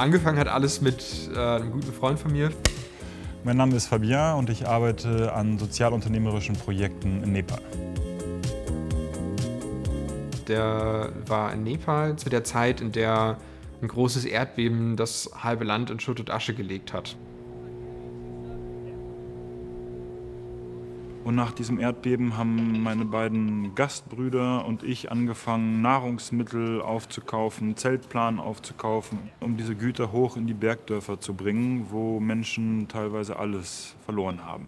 Angefangen hat alles mit einem guten Freund von mir. Mein Name ist Fabien und ich arbeite an sozialunternehmerischen Projekten in Nepal. Der war in Nepal zu der Zeit, in der ein großes Erdbeben das halbe Land in Schutt und Asche gelegt hat. Und nach diesem Erdbeben haben meine beiden Gastbrüder und ich angefangen, Nahrungsmittel aufzukaufen, Zeltplan aufzukaufen, um diese Güter hoch in die Bergdörfer zu bringen, wo Menschen teilweise alles verloren haben.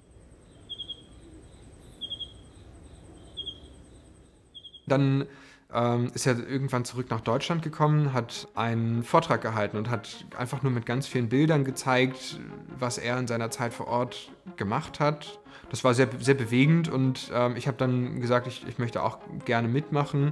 Dann ist er irgendwann zurück nach Deutschland gekommen, hat einen Vortrag gehalten und hat einfach nur mit ganz vielen Bildern gezeigt, was er in seiner Zeit vor Ort gemacht hat. Das war sehr, sehr bewegend und ich habe dann gesagt, ich möchte auch gerne mitmachen.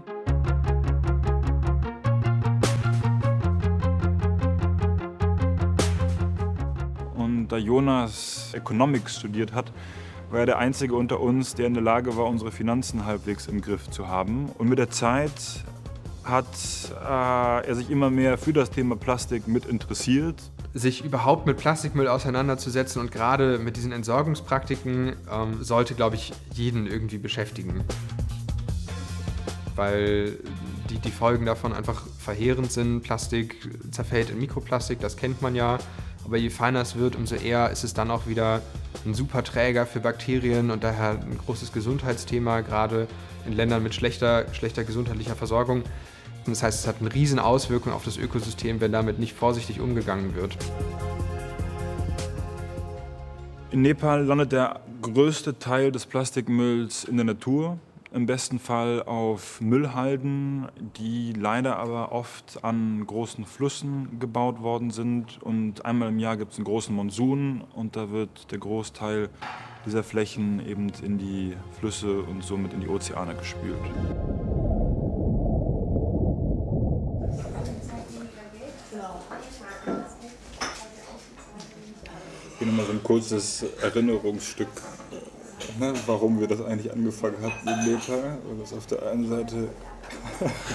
Und da Jonas Economics studiert hat, war er der Einzige unter uns, der in der Lage war, unsere Finanzen halbwegs im Griff zu haben. Und mit der Zeit hat er sich immer mehr für das Thema Plastik mit interessiert. Sich überhaupt mit Plastikmüll auseinanderzusetzen und gerade mit diesen Entsorgungspraktiken sollte, glaube ich, jeden irgendwie beschäftigen. Weil die Folgen davon einfach verheerend sind. Plastik zerfällt in Mikroplastik, das kennt man ja. Aber je feiner es wird, umso eher ist es dann auch wieder ein super Träger für Bakterien und daher ein großes Gesundheitsthema, gerade in Ländern mit schlechter gesundheitlicher Versorgung. Das heißt, es hat eine riesen Auswirkung auf das Ökosystem, wenn damit nicht vorsichtig umgegangen wird. In Nepal landet der größte Teil des Plastikmülls in der Natur. Im besten Fall auf Müllhalden, die leider aber oft an großen Flüssen gebaut worden sind. Und einmal im Jahr gibt es einen großen Monsun und da wird der Großteil dieser Flächen eben in die Flüsse und somit in die Ozeane gespült. Hier nochmal so ein kurzes Erinnerungsstück, warum wir das eigentlich angefangen hatten in Nepal. Und das auf der einen Seite